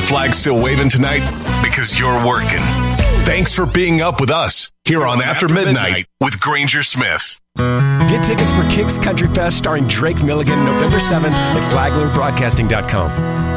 flag still waving tonight? Because you're working. Thanks for being up with us here on After Midnight with Granger Smith. Get tickets for Kicks Country Fest starring Drake Milligan November 7th at flaglerbroadcasting.com.